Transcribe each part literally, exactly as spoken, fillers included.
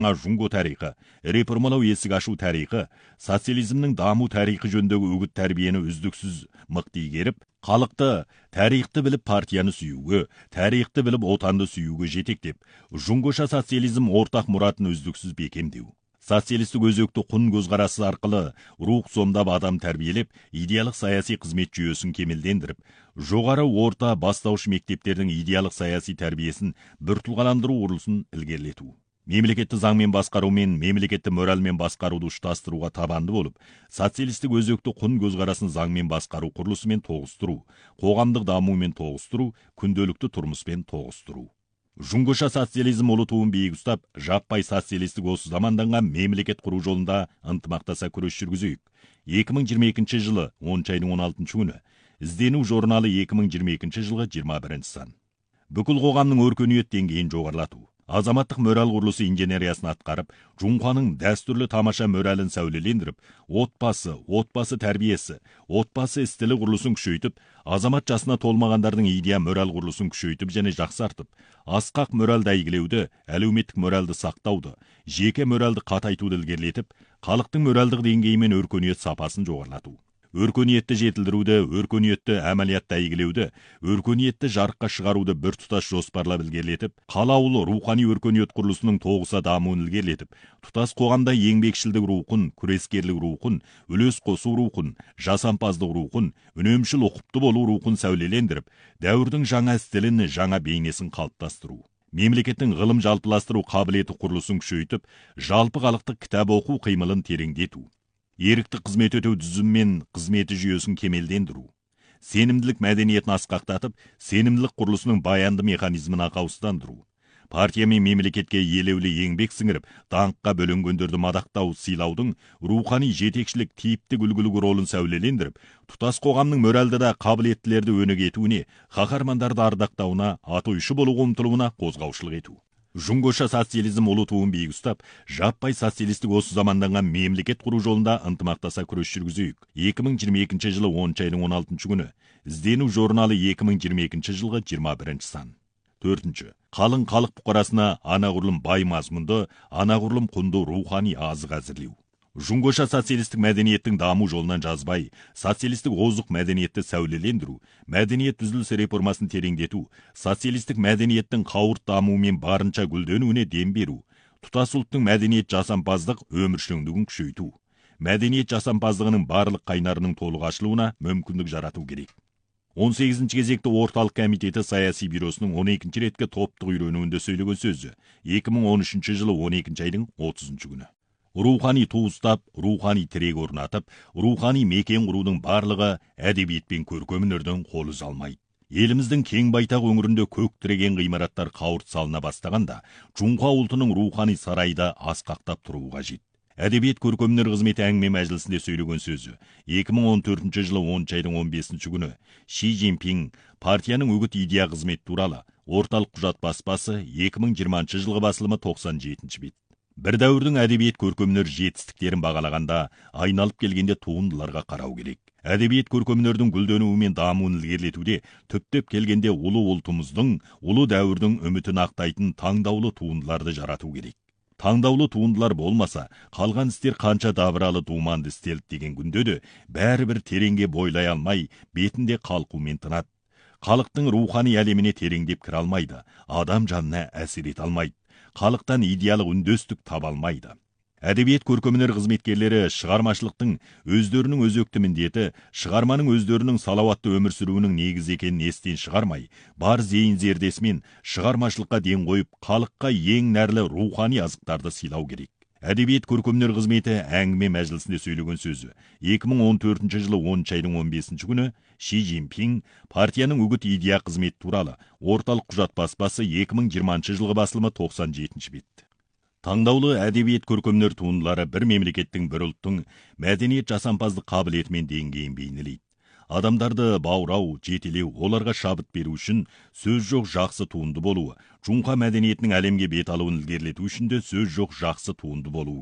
Жунго тарихы, реформалау есік ашу тарихы, социализмнің даму тарихы жөніндегі үгіт тәрбиені үздіксіз мықты игеріп, халықты тарихты біліп партияны сүюге, тарихты біліп отанды сүюге жетектеп, жунгоша социализм ортақ мұратын үздіксіз бекемдеу. Социалистік өзекті құн көзқарасы арқылы рух сомдап адам тәрбиелеп, идеялық саяси қызмет жүйесін кемелдендіріп, жоғары орта бастауыш мектептердің идеялық саяси тәрбиесін біртұлғаландыру құрылысын ілгерілету. Мемлекетті заңмен басқару мен мемлекетті моральмен басқаруды ұштастыруға табанды болып, социалистік өзекті құн көзқарасын заңмен басқару құрылысымен тоғыстыру, қоғамдық дамумен тоғыстыру, күнделікті тұрмыспен тоғыстыру. Жунгоша социализм ұлы туын биік ұстап, жаппай социалистік осы заманданған мемлекет құру жолында ынтымақтаса күрес жүргізейік. екі мың жиырма екінші жылы оныншы айдың он алтыншы күні іздену журналы екі мың жиырма екінші жылғы жиырма бірінші сан. Бүкіл қоғамның өркениет деңгейін жоғарылату, азаматтық мораль құрылысы инженериясын атқарып, Жунханың дәстүрлі тамаша моралін сәулелендіріп, отбасы, отбасы тәрбиесі, отбасы істілі құрылысын күшейтіп, азамат жасына толмағандардың идея мораль құрылысын күшейтіп және жақсартып, асқақ моральды әйгілеуді, әлеуметтік моральды сақтауды, жеке моральды қатайтуды ілгерілетіп, халықтың моральдық деңгейі мен өркениет сапасын жоғарылату. Өркениетті жетілдіруді, өркениетті әмәлиятты әйгілеуді, өркениетті жарыққа шығаруды біртұтас жоспарлап ілгерілетіп, қалаулы рухани өркениет құрылысының тоғыса дамуын ілгерілетіп, тұтас қоғамда еңбекшілдік рухын, күрескерлік рухын, үлес қосу рухын, жасампаздық рухын, үнемшіл ұқыпты болу рухын сәулелендіріп, дәуірдің жаңа стилін, жаңа бейнесін қалыптастыру. Мемлекеттің ғылым жалпыластыру қабілеті құрылысын күшейтіп, жалпы халықтық кітап оқу қимылын тереңдету. Ерікті қызмет өтеу түзім мен қызметі жүйесін кемелдендіру. Сенімділік мәдениетін асқақтатып, сенімділік құрылысының баянды механизмін ақаусыздандыру. Партия мен мемлекетке елеулі еңбек сіңіріп, даңққа бөленгендерді мадақтау, сыйлаудың рухани жетекшілік типтік үлгілік ролын сәулелендіріп, тұтас қоғамның моральды да қабілеттілерді өнеге етуіне, қаһармандарды ардақтауына, атойшы болуға ұмтылуына қозғаушылық ету. Жунгоша социализм ұлы туын биік ұстап, жаппай социалистік осы заманданған мемлекет құру жолында ынтымақтаса күрес жүргізейік. екі мың жиырма екінші жылы оныншы айдың он алтыншы күні іздену журналы екі мың жиырма екінші жылғы жиырма бірінші сан. Төртінші. Қалың халық бұқарасына анағұрлым бай мазмұнды, анағұрлым құнды рухани азық әзірлеу. Жунгоша социалистік мәдениеттің даму жолынан жазбай, социалистік озық мәдениетті сәулелендіру, мәдениет түзілісі реформасын тереңдету, социалистік мәдениеттің қауырт дамуы мен барынша гүлденуіне дем беру, тұтас ұлттың мәдениет жасампаздық өміршеңдігін күшейту, мәдениет жасампаздығының барлық қайнарының толық ашылуына мүмкіндік жарату керек. он сегізінші кезекті орталық комитеті саяси бюросының он екінші реткі топтық үйренуінде сөйлеген сөзі екі мың он үшінші жылы он екінші айдың отызыншы күні. Рухани ту ұстап, рухани тірек орнатып, рухани мекен құрудың барлығы әдебиет пен көркем өнерден қолы жалмайды. Еліміздің кең байтақ өңірінде көк тіреген ғимараттар қауырт салына бастағанда, Жунха ұлтының рухани сарайда асқақтап тұруы қажет. Әдебиет көркемдер қызметі әңгіме мәжілісінде сөйлеген сөзі екі мың он төртінші жылы оныншы айдың он бесінші күні Ши Цзиньпин партияның үгіт идея қызметі туралы орталық құжат баспасы екі мың жиырмасыншы жылғы басылымы тоқсан жетінші бет. Бір дәуірдің әдебиет көркемдер жетістіктерін бағалағанда айналып келгенде туындыларға қарау керек. Әдебиет көркемдердің гүлденуі мен дамуын ілгерілетуде түптеп келгенде ұлы ұлтымыздың, ұлы дәуірдің үмітін ақтайтын таңдаулы туындыларды жарату керек. Таңдаулы туындылар болмаса, қалған істер қанша дабыралы думанды істелді деген күнде де бәрібір тереңге бойлай алмай, бетінде қалқумен тынады. Халықтың рухани әлеміне тереңдеп кіре алмайды, адам жанына әсер ете алмайды. Халықтан идеялық үндестік таба алмайды. Әдебиет көркемдер қызметкерлері шығармашылықтың өздерінің өзекті міндеті, шығарманың өздерінің салауатты өмір сүруінің негізі екенін естен шығармай, бар зейін зердесімен шығармашылыққа ден қойып, халыққа ең нәрлі рухани азықтарды сыйлау керек. Әдебиет көркемдер қызметі әңгіме мәжілісінде сөйлеген сөзі екі мың он төртінші жылы оныншы айдың он бесінші күні Ши Цзиньпин партияның үгіт идея қызметі туралы орталық құжат баспасы екі мың жиырмасыншы жылғы басылымы тоқсан жетінші бет. Таңдаулы әдебиет көркемдер туындылары бір мемлекеттің, бір ұлттың мәдениет жасампаздық қабілетімен деңгейін бейнелейді. Адамдарды баурау, жетелеу, оларға шабыт беру үшін сөз жоқ жақсы туынды болуы, Жунха мәдениетінің әлемге бет алуын ілгерілету үшін де сөз жоқ жақсы туынды болуы керек.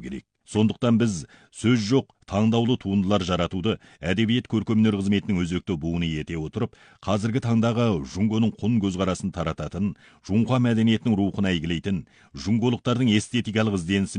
Сондықтан біз сөз жоқ таңдаулы туындылар жаратуды әдебиет көркемөнер қызметінің өзекті буыны ете отырып, қазіргі таңдағы жұңгоның құн көзқарасын тарататын, жұңға мәдениетінің рухын әйгілейтін, жұңголықтардың эстетикалық ізденісі